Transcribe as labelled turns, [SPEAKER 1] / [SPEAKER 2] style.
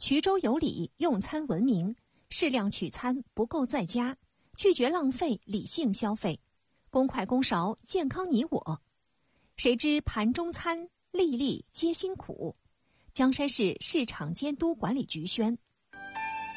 [SPEAKER 1] 衢州有礼，用餐文明，适量取餐，不够在家，拒绝浪费，理性消费，公筷公勺，健康你我。谁知盘中餐，粒粒皆辛苦。江山市市场监督管理局宣。